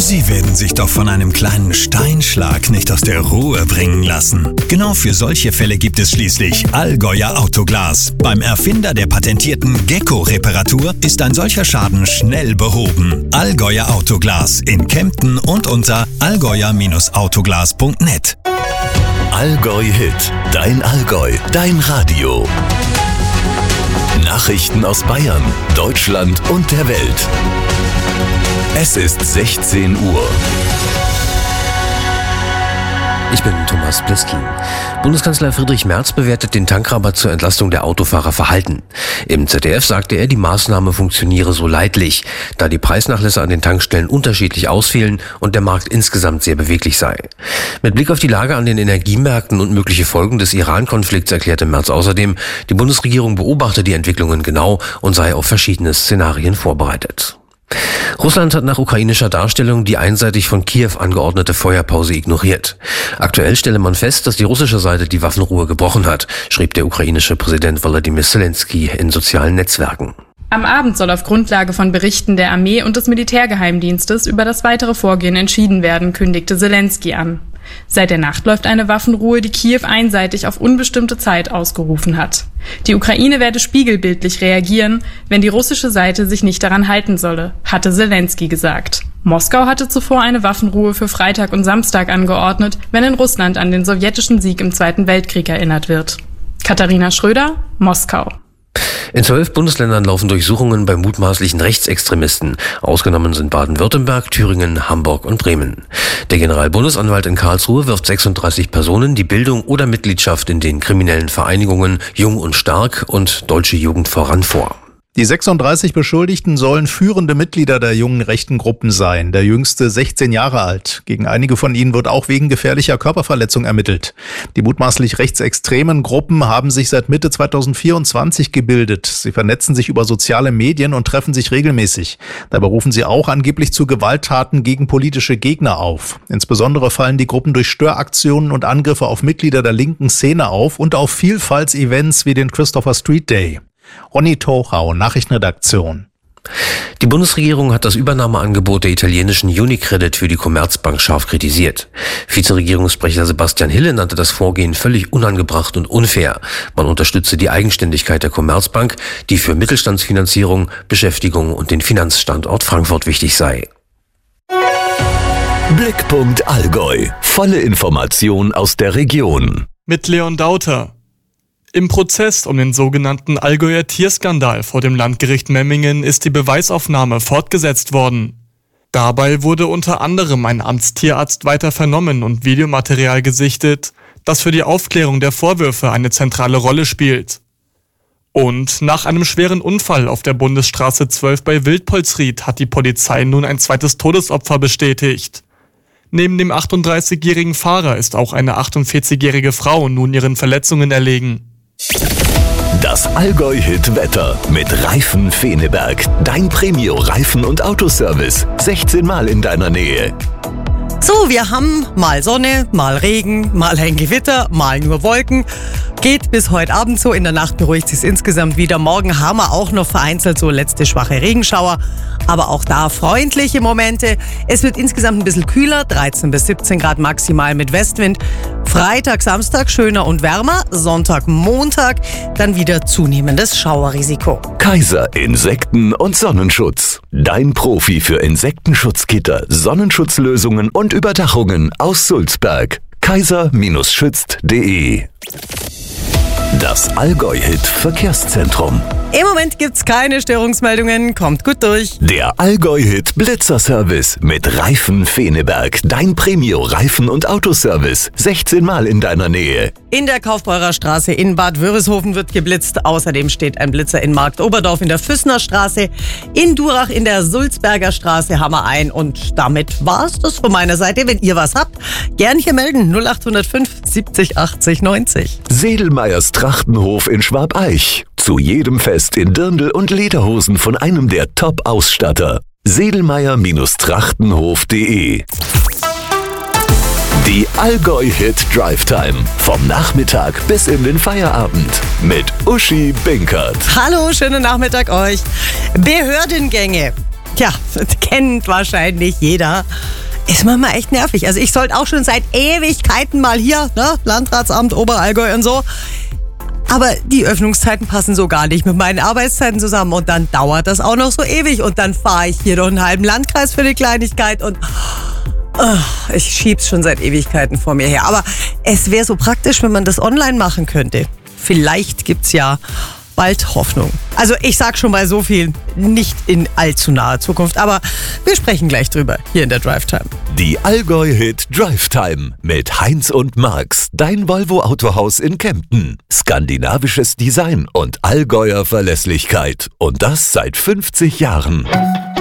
Sie werden sich doch von einem kleinen Steinschlag nicht aus der Ruhe bringen lassen. Genau für solche Fälle gibt es schließlich Allgäuer Autoglas. Beim Erfinder der patentierten Gecko-Reparatur ist ein solcher Schaden schnell behoben. Allgäuer Autoglas in Kempten und unter allgäuer-autoglas.net. Allgäu Hit, dein Allgäu, dein Radio. Nachrichten aus Bayern, Deutschland und der Welt. Es ist 16 Uhr. Ich bin Thomas Pliskin. Bundeskanzler Friedrich Merz bewertet den Tankrabatt zur Entlastung der Autofahrer verhalten. Im ZDF sagte er, die Maßnahme funktioniere so leidlich, da die Preisnachlässe an den Tankstellen unterschiedlich ausfielen und der Markt insgesamt sehr beweglich sei. Mit Blick auf die Lage an den Energiemärkten und mögliche Folgen des Iran-Konflikts erklärte Merz außerdem, die Bundesregierung beobachte die Entwicklungen genau und sei auf verschiedene Szenarien vorbereitet. Russland hat nach ukrainischer Darstellung die einseitig von Kiew angeordnete Feuerpause ignoriert. Aktuell stelle man fest, dass die russische Seite die Waffenruhe gebrochen hat, schrieb der ukrainische Präsident Volodymyr Zelensky in sozialen Netzwerken. Am Abend soll auf Grundlage von Berichten der Armee und des Militärgeheimdienstes über das weitere Vorgehen entschieden werden, kündigte Zelensky an. Seit der Nacht läuft eine Waffenruhe, die Kiew einseitig auf unbestimmte Zeit ausgerufen hat. Die Ukraine werde spiegelbildlich reagieren, wenn die russische Seite sich nicht daran halten solle, hatte Zelensky gesagt. Moskau hatte zuvor eine Waffenruhe für Freitag und Samstag angeordnet, wenn in Russland an den sowjetischen Sieg im Zweiten Weltkrieg erinnert wird. Katharina Schröder, Moskau. In 12 Bundesländern laufen Durchsuchungen bei mutmaßlichen Rechtsextremisten. Ausgenommen sind Baden-Württemberg, Thüringen, Hamburg und Bremen. Der Generalbundesanwalt in Karlsruhe wirft 36 Personen die Bildung oder Mitgliedschaft in den kriminellen Vereinigungen Jung und Stark und Deutsche Jugend voran vor. Die 36 Beschuldigten sollen führende Mitglieder der jungen rechten Gruppen sein, der jüngste 16 Jahre alt. Gegen einige von ihnen wird auch wegen gefährlicher Körperverletzung ermittelt. Die mutmaßlich rechtsextremen Gruppen haben sich seit Mitte 2024 gebildet. Sie vernetzen sich über soziale Medien und treffen sich regelmäßig. Dabei rufen sie auch angeblich zu Gewalttaten gegen politische Gegner auf. Insbesondere fallen die Gruppen durch Störaktionen und Angriffe auf Mitglieder der linken Szene auf und auf Vielfaltsevents wie den Christopher Street Day. Ronny Tochau, Nachrichtenredaktion. Die Bundesregierung hat das Übernahmeangebot der italienischen Unicredit für die Commerzbank scharf kritisiert. Vizeregierungssprecher Sebastian Hille nannte das Vorgehen völlig unangebracht und unfair. Man unterstütze die Eigenständigkeit der Commerzbank, die für Mittelstandsfinanzierung, Beschäftigung und den Finanzstandort Frankfurt wichtig sei. Blickpunkt Allgäu. Volle Information aus der Region. Mit Leon Dauter. Im Prozess um den sogenannten Allgäuer Tierskandal vor dem Landgericht Memmingen ist die Beweisaufnahme fortgesetzt worden. Dabei wurde unter anderem ein Amtstierarzt weiter vernommen und Videomaterial gesichtet, das für die Aufklärung der Vorwürfe eine zentrale Rolle spielt. Und nach einem schweren Unfall auf der Bundesstraße 12 bei Wildpolsried hat die Polizei nun ein zweites Todesopfer bestätigt. Neben dem 38-jährigen Fahrer ist auch eine 48-jährige Frau nun ihren Verletzungen erlegen. Das Allgäu-Hit-Wetter mit Reifen Feneberg. Dein Premio-Reifen- und Autoservice. 16 Mal in deiner Nähe. So, wir haben mal Sonne, mal Regen, mal ein Gewitter, mal nur Wolken. Geht bis heute Abend so, in der Nacht beruhigt sich insgesamt wieder. Morgen haben wir auch noch vereinzelt so letzte schwache Regenschauer, aber auch da freundliche Momente. Es wird insgesamt ein bisschen kühler, 13 bis 17 Grad maximal mit Westwind. Freitag, Samstag schöner und wärmer, Sonntag, Montag dann wieder zunehmendes Schauerrisiko. Kaiser Insekten- und Sonnenschutz. Dein Profi für Insektenschutzgitter, Sonnenschutzlösungen und Überdachungen aus Sulzberg. kaiser-schützt.de. Das Allgäu-Hit-Verkehrszentrum. Im Moment gibt's keine Störungsmeldungen, kommt gut durch. Der Allgäu-Hit Blitzerservice mit Reifen Feneberg. Dein Premio-Reifen- und Autoservice. 16 Mal in deiner Nähe. In der Kaufbeurer Straße in Bad Wörishofen wird geblitzt. Außerdem steht ein Blitzer in Marktoberdorf in der Füssner Straße. In Durach in der Sulzberger Straße haben wir ein. Und damit war's das von meiner Seite. Wenn ihr was habt, gern hier melden. 0805 70 80 90. Sedelmeyers Trachtenhof in Schwabeich. Zu jedem Fest in Dirndl und Lederhosen von einem der Top-Ausstatter. Sedelmeyer-Trachtenhof.de. Die Allgäu-Hit Drive Time. Vom Nachmittag bis in den Feierabend. Mit Uschi Binkert. Hallo, schönen Nachmittag euch. Behördengänge. Tja, kennt wahrscheinlich jeder. Ist manchmal echt nervig. Also ich sollte auch schon seit Ewigkeiten mal hier, ne? Landratsamt, Oberallgäu und so. Aber die Öffnungszeiten passen so gar nicht mit meinen Arbeitszeiten zusammen. Und dann dauert das auch noch so ewig. Und dann fahre ich hier doch einen halben Landkreis für die Kleinigkeit. Und ich schieb's schon seit Ewigkeiten vor mir her. Aber es wäre so praktisch, wenn man das online machen könnte. Vielleicht gibt's ja bald Hoffnung. Also ich sag schon mal so viel, nicht in allzu naher Zukunft, aber wir sprechen gleich drüber hier in der Drive Time. Die Allgäu-Hit Drive Time mit Heinz und Marx, dein Volvo Autohaus in Kempten. Skandinavisches Design und Allgäuer Verlässlichkeit. Und das seit 50 Jahren.